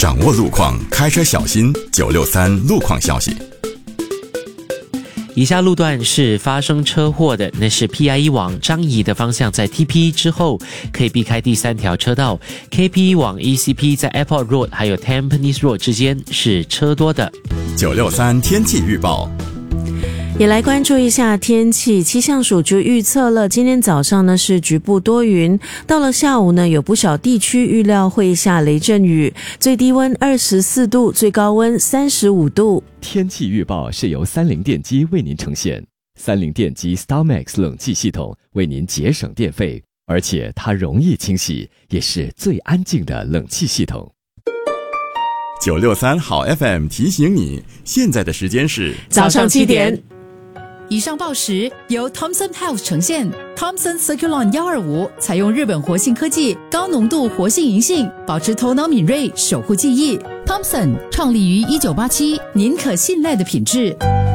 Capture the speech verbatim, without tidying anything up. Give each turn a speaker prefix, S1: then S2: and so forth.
S1: 掌握路况，开车小心。九六三路况消息。
S2: 以下路段是发生车祸的，那是 P I E 往张仪的方向，在 T P 之后可以避开第三条车道。K P 往 E C P 在 Airport Road 还有 Tampines Road 之间是车多的。
S1: 九六三天气预报。
S3: 也来关注一下天气，气象署就预测了，今天早上呢是局部多云，到了下午呢有不少地区预料会下雷阵雨，最低温二十四度，最高温三十五度。
S4: 天气预报是由三菱电机为您呈现，三菱电机 StarMax 冷气系统为您节省电费，而且它容易清洗，也是最安静的冷气系统。
S1: 九六三好 F M 提醒你，现在的时间是
S3: 早上七点。
S5: 以上报时由 Thomson Health 呈现。 Thomson Circulon 一二五采用日本活性科技，高浓度活性银杏，保持头脑敏锐，守护记忆。 Thomson 创立于一九八七，您可信赖的品质。